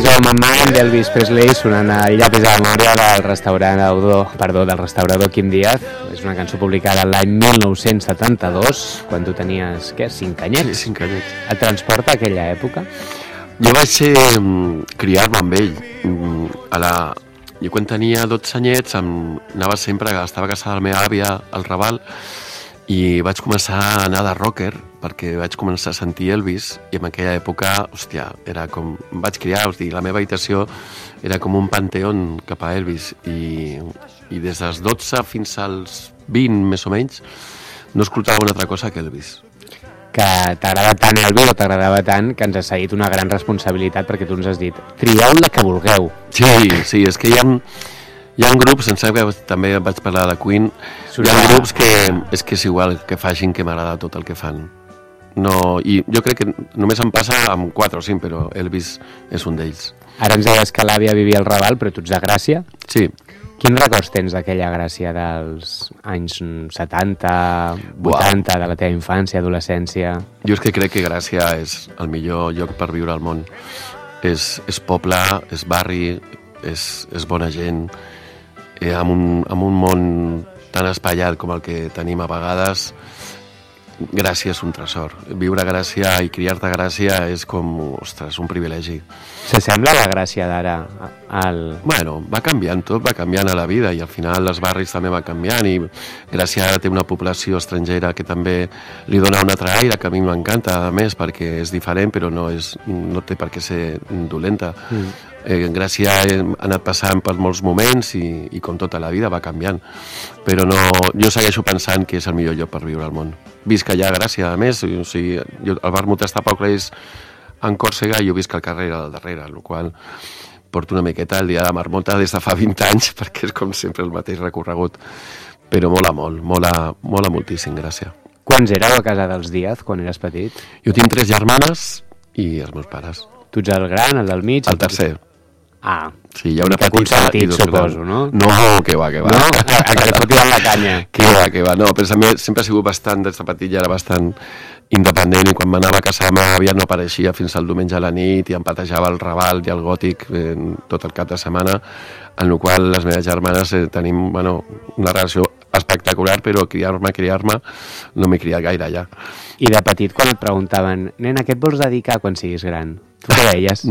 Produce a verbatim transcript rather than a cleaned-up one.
Always on my mind d'Elvis Presley sonant al llapis de la memòria del restaurador, perdó, del restaurador Quim Díaz. És una cançó publicada l'any mil nou-cents setanta-dos, quan tu tenies, què, cinc anyets? Sí, cinc anyets. Et transporta a aquella època? Jo vaig ser um, criar-me amb ell. Um, a la... Jo quan tenia dotze anyets em... anava sempre, estava casada la meva àvia al Raval, i vaig començar a anar de rocker perquè vaig començar a sentir Elvis, i en aquella època, hòstia, era com... Em vaig criar, o sigui, la meva habitació era com un panteón cap a Elvis, i, i des dels dotze fins als vint, més o menys, no escoltava una altra cosa que Elvis. Que t'agrada tant Elvis o t'agradava tant que ens ha seguit una gran responsabilitat, perquè tu ens has dit, trieu la que vulgueu. Sí, sí, és que hi ha... Hi ha grups, em sembla que també vaig parlar de Queen, hi ha grups que és que és igual que facin, que m'agrada tot el que fan. No, i jo crec que només em passa amb quatre o cinc, però Elvis és un d'ells. Ara ens deies que l'àvia vivia al Raval, però tu ets de Gràcia? Sí. Quins records tens d'aquella Gràcia dels anys setanta, vuitanta, de la teva infància, adolescència? Jo és que crec que Gràcia és el millor lloc per viure al món. És, és poble, és barri, és, és bona gent, eh, amb, un, amb un món tan espaiat com el que tenim a vegades. Gràcia és un tresor. Viure a Gràcia i criar-te a Gràcia és com, ostres, un privilegi. S'assembla la Gràcia d'ara al... Bueno, va canviant tot, va canviant a la vida, i al final els barris també van canviant, i Gràcia té una població estrangera que també li dona un altre aire, que a mi m'encanta, a més, perquè és diferent, però no, és, no té per què ser dolenta. Mm. Eh, Gràcia ha anat passant per molts moments i, i com tota la vida va canviant, però no, jo segueixo pensant que és el millor lloc per viure al món. Visc allà a Gràcia, a més, o sigui, jo, el bar Mutasta Pau és en Còrsega i jo visc al carrer al darrere, el qual porto una miqueta el dia de marmota des de fa vint anys, perquè és com sempre el mateix recorregut, però mola molt, mola, mola moltíssim Gràcia. Quants éreu a casa dels Díaz quan eres petit? Jo tinc tres germanes i els meus pares. Tu ets el gran, el del mig? El tercer. Ah, sí, hi ha una petita consentit, i dos suposo, no? No, que va, que va. No? A que li fot tirant la canya. Que va, que va. No, però també sempre ha sigut bastant, des de petit ja era bastant independent, i quan m'anava a casa la meva àvia no apareixia fins al diumenge a la nit i em patejava el Raval i el Gòtic eh, tot el cap de setmana, en el qual les meves germanes eh, tenim, bueno, una relació espectacular, però criar-me, criar-me, no m'he criat gaire ja. I de petit, quan et preguntaven, nena, què et vols dedicar quan siguis gran? Tu què deies?